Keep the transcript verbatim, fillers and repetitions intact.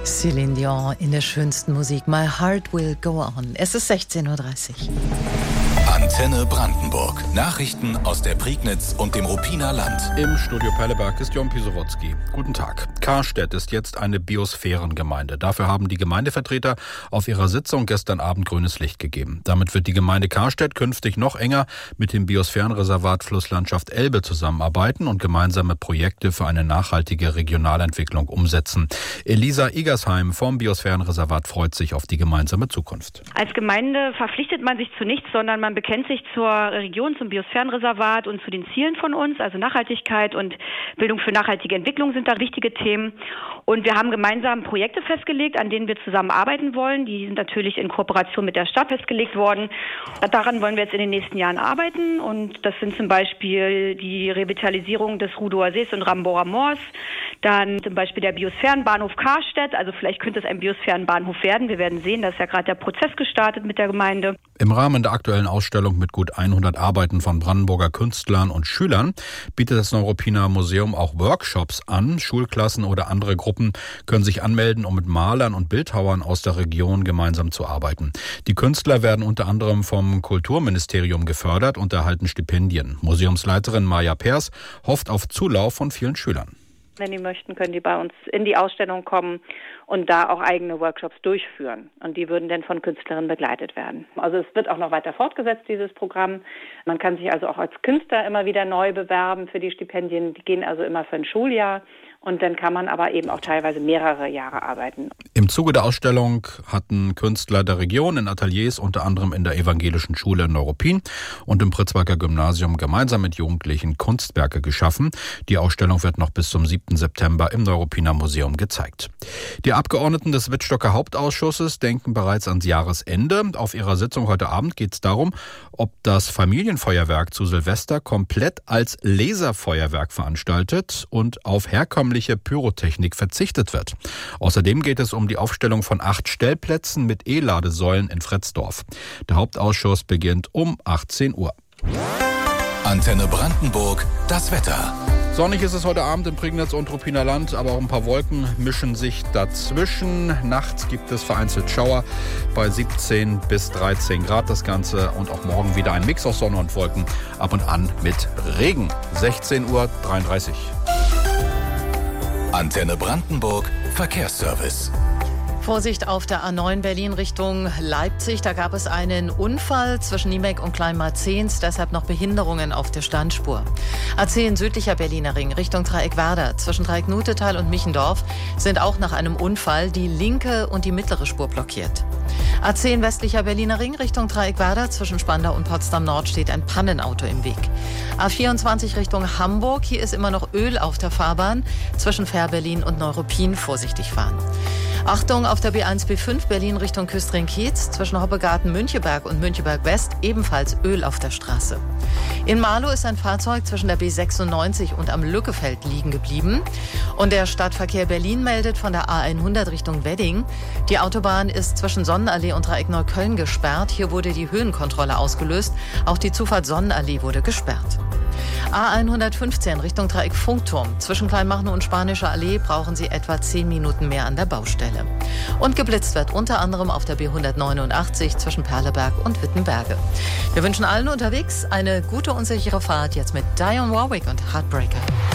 Céline Dion in der schönsten Musik. My Heart Will Go On. Es ist sechzehn Uhr dreißig. Antenne Brandenburg. Nachrichten aus der Prignitz und dem Ruppiner Land. Im Studio Perleberg ist Jon Pisowotzki. Guten Tag. Karstedt ist jetzt eine Biosphärengemeinde. Dafür haben die Gemeindevertreter auf ihrer Sitzung gestern Abend grünes Licht gegeben. Damit wird die Gemeinde Karstedt künftig noch enger mit dem Biosphärenreservat Flusslandschaft Elbe zusammenarbeiten und gemeinsame Projekte für eine nachhaltige Regionalentwicklung umsetzen. Elisa Igersheim vom Biosphärenreservat freut sich auf die gemeinsame Zukunft. Als Gemeinde verpflichtet man sich zu nichts, sondern man bekennt sich zur Region, zum Biosphärenreservat und zu den Zielen von uns, also Nachhaltigkeit und Bildung für nachhaltige Entwicklung sind da wichtige Themen. Und wir haben gemeinsam Projekte festgelegt, an denen wir zusammenarbeiten wollen. Die sind natürlich in Kooperation mit der Stadt festgelegt worden. Daran wollen wir jetzt in den nächsten Jahren arbeiten. Und das sind zum Beispiel die Revitalisierung des Rudower Sees und Ramboer Moors. Dann zum Beispiel der Biosphärenbahnhof Karstedt. Also vielleicht könnte es ein Biosphärenbahnhof werden. Wir werden sehen, da ist ja gerade der Prozess gestartet mit der Gemeinde. Im Rahmen der aktuellen Ausstellung mit gut hundert Arbeiten von Brandenburger Künstlern und Schülern bietet das Neuruppiner Museum auch Workshops an. Schulklassen oder andere Gruppen können sich anmelden, um mit Malern und Bildhauern aus der Region gemeinsam zu arbeiten. Die Künstler werden unter anderem vom Kulturministerium gefördert und erhalten Stipendien. Museumsleiterin Maja Pers hofft auf Zulauf von vielen Schülern. Wenn die möchten, können die bei uns in die Ausstellung kommen und da auch eigene Workshops durchführen. Und die würden dann von Künstlerinnen begleitet werden. Also es wird auch noch weiter fortgesetzt, dieses Programm. Man kann sich also auch als Künstler immer wieder neu bewerben für die Stipendien. Die gehen also immer für ein Schuljahr. Und dann kann man aber eben auch teilweise mehrere Jahre arbeiten. Im Zuge der Ausstellung hatten Künstler der Region in Ateliers, unter anderem in der Evangelischen Schule in Neuruppin und im Pritzwalker Gymnasium, gemeinsam mit Jugendlichen Kunstwerke geschaffen. Die Ausstellung wird noch bis zum siebten September im Neuruppiner Museum gezeigt. Die Abgeordneten des Wittstocker Hauptausschusses denken bereits ans Jahresende. Auf ihrer Sitzung heute Abend geht es darum, ob das Familienfeuerwerk zu Silvester komplett als Laserfeuerwerk veranstaltet und auf herkömmliche Pyrotechnik verzichtet wird. Außerdem geht es um die Aufstellung von acht Stellplätzen mit E-Ladesäulen in Fretzdorf. Der Hauptausschuss beginnt um achtzehn Uhr. Antenne Brandenburg, das Wetter. Sonnig ist es heute Abend im Prignitz und Ruppiner Land, aber auch ein paar Wolken mischen sich dazwischen. Nachts gibt es vereinzelt Schauer bei siebzehn bis dreizehn Grad das Ganze und auch morgen wieder ein Mix aus Sonne und Wolken, ab und an mit Regen. sechzehn Uhr dreiunddreißig. Antenne Brandenburg, Verkehrsservice. Vorsicht auf der A neun Berlin Richtung Leipzig. Da gab es einen Unfall zwischen Niemek und Kleinmarzehns, deshalb noch Behinderungen auf der Standspur. A zehn südlicher Berliner Ring Richtung Dreieckwerder zwischen Dreieck-Nutetal und Michendorf sind auch nach einem Unfall die linke und die mittlere Spur blockiert. A zehn westlicher Berliner Ring Richtung Dreieckwerder zwischen Spandau und Potsdam Nord steht ein Pannenauto im Weg. A vierundzwanzig Richtung Hamburg, hier ist immer noch Öl auf der Fahrbahn. Zwischen Fährberlin und Neuruppin vorsichtig fahren. Achtung auf der B eins B fünf Berlin Richtung Küstrin-Kiez zwischen Hoppegarten-Müncheberg und Müncheberg-West ebenfalls Öl auf der Straße. In Marlow ist ein Fahrzeug zwischen der B sechsundneunzig und am Lückefeld liegen geblieben. Und der Stadtverkehr Berlin meldet von der A hundert Richtung Wedding. Die Autobahn ist zwischen Sonnenallee und Dreieck Neukölln gesperrt. Hier wurde die Höhenkontrolle ausgelöst. Auch die Zufahrt Sonnenallee wurde gesperrt. A hundertfünfzehn Richtung Dreieck Funkturm. Zwischen Kleinmachnow und Spanischer Allee brauchen Sie etwa zehn Minuten mehr an der Baustelle. Und geblitzt wird unter anderem auf der B hundertneunundachtzig zwischen Perleberg und Wittenberge. Wir wünschen allen unterwegs eine gute und sichere Fahrt jetzt mit Dionne Warwick und Heartbreaker.